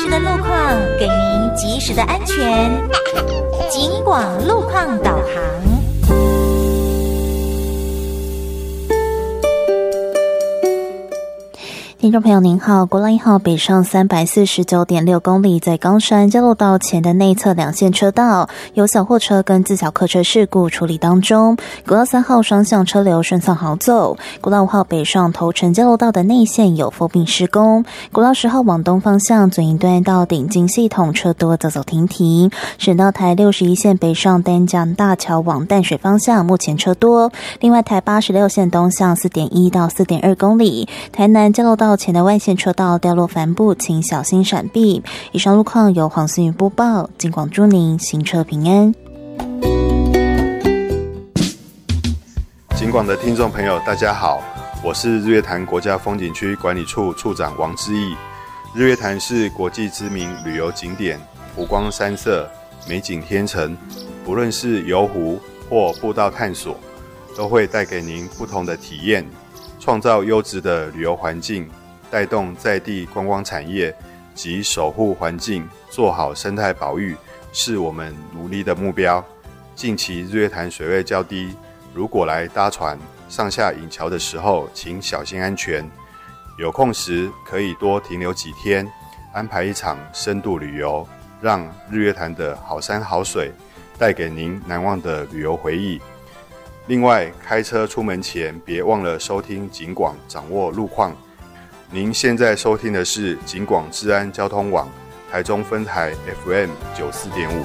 时的路况，给您及时的安全。警广路况导航。 听众朋友您好，国道1号北上 349.6 公里，在冈山交流道前的内侧两线车道有小货车跟自小客车事故处理当中。国道3号双向车流顺畅好走，国道5号北上头城交流道的内线有封闭施工，国道10号往东方向左营段到顶进系统车多走走停停。省道台61线北上丹江大桥往淡水方向目前车多，另外台86线东向 4.1 到 4.2 公里，台南交流道前的外线车道掉落帆布，请小心闪避。以上路况由黄思云播报，警广祝您行车平安。 警广的听众朋友大家好，我是日月潭国家风景区管理处处长王志毅。日月潭是国际知名旅游景点，湖光山色，美景天成，不论是游湖或步道探索，都会带给您不同的体验，创造优质的旅游环境，带动在地观光产业及守护环境，做好生态保育，是我们努力的目标。近期日月潭水位较低，如果来搭船上下引桥的时候，请小心安全。有空时可以多停留几天，安排一场深度旅游，让日月潭的好山好水带给您难忘的旅游回忆。另外，开车出门前别忘了收听警广，掌握路况。您现在收听的是警广治安交通网台中分台 FM 94.5。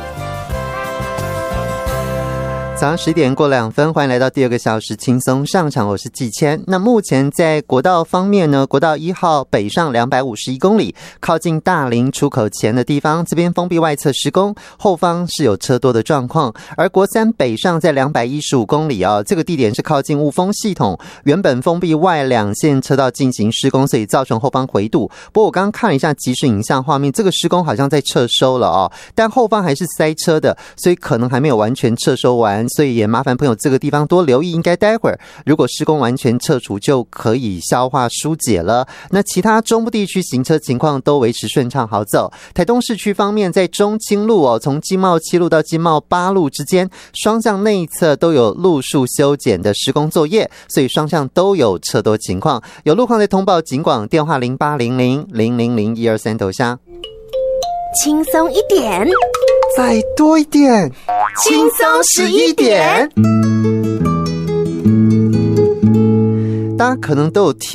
早上10点过2分，欢迎来到第2个小时轻松上场，我是季谦。那目前在国道方面呢，国道1号北上251公里，靠近大林出口前的地方，这边封闭外侧施工，后方是有车多的状况。而国3北上在215公里这个地点是靠近雾峰系统，原本封闭外两线车道进行施工，所以造成后方回堵。不过我刚刚看了一下即时影像画面，这个施工好像在撤收了但后方还是塞车的，所以可能还没有完全撤收完。所以也麻烦朋友这个地方多留意，应该待会儿如果施工完全撤除就可以消化疏解了。那其他中部地区行车情况都维持顺畅好走。台东市区方面，在中清路从金茂7路到金茂8路之间，双向内侧都有路树修剪的施工作业，所以双向都有车多情况。有路况再通报警广电话0800000123投下。 轻松一点， 再多一点， 轻松11点。 大家可能都有听